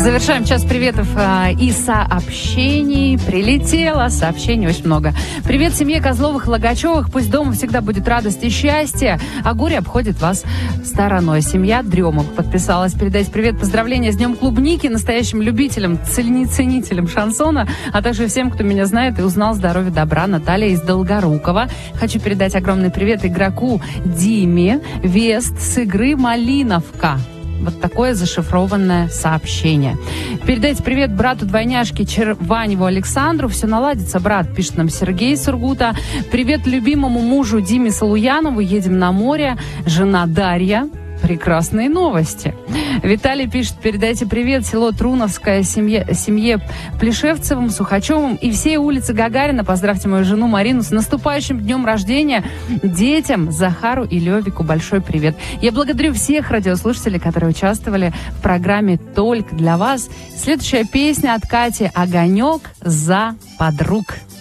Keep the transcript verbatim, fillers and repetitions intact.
Завершаем час приветов а, и сообщений. Прилетело сообщений очень много. Привет семье Козловых и Логачевых. Пусть дома всегда будет радость и счастье, а горе обходит вас стороной. Семья Дремов подписалась. Передайте привет, поздравления с Днем Клубники, настоящим любителям, ценителям шансона, а также всем, кто меня знает и узнал. Здоровья, добра. Наталья из Долгорукова. Хочу передать огромный привет игроку Диме Вест с игры «Малиновка». Вот такое зашифрованное сообщение. Передайте привет брату двойняшки Черваневу Александру. Все наладится, брат, пишет нам Сергей Сургута. Привет любимому мужу Диме Салуянову. Едем на море. Жена Дарья. Прекрасные новости. Виталий пишет, передайте привет село Труновское, семье, семье Плешевцевым, Сухачевым и всей улице Гагарина. Поздравьте мою жену Марину с наступающим днем рождения. Детям Захару и Левику большой привет. Я благодарю всех радиослушателей, которые участвовали в программе «Только для вас». Следующая песня от Кати «Огонек за подруг».